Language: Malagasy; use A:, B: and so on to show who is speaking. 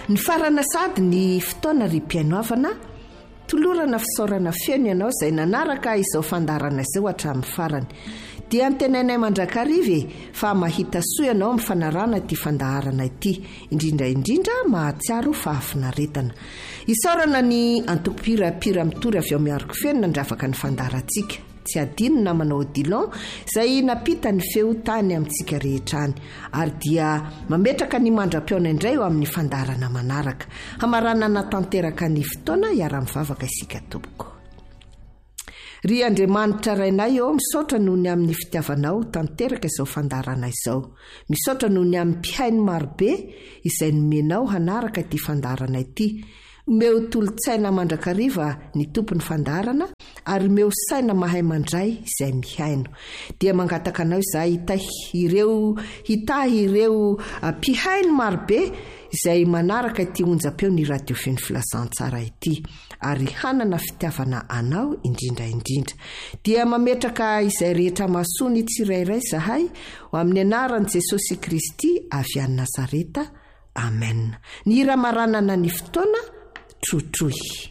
A: Ny farana sady ny fotoana ry mpianoavana, tolorana fisaorana feno ianao izay nanaraka izao fandarana izao hatramin'ny farany. Dia antenainay mandrakariva fa mahita soa ianao amin'ny fanarana ity fandaharana ity, indrindra mahatsiaro fahafinaretana. Isaorana ny antopirapira mitory avy ao miaroko feno nandravaka ny fandarantsika. Tsy adino na manao dilon izay napita ny feo tany amintsika rehetrany, ary dia mametraka ny mandra-piaona indray eo amin'ny fandarana manaraka. Hamaranana tanteraka ny fotoana iara-mivavaka isika tompoko. Ry Andriamanitra rainay eo misaotra noho ny amin'ny fitiavanao tanteraka izao fandarana izao. Misaotra noho ny amin'ny mpihainy marobe izay nomenao hanaraka ity fandarana ity. Meo tolotsaina mandrakariva ny tompony fandarana, ary meo saina mahay mandray izay mihaino. Dia mangataka anao izahay hitahy ireo mpihaino marobe izay manaraka ity onjam-peo ny radio feno filazantsara ity, ary hanana fitiavana anao indrindra. Dia mametraka izay rehetra masoa ny tsirairay izahay ho amin'ny anaran'i Jesosy Kristy avy any Nazareta. Amen. Ny hira maranana ny fotoana trotrohy.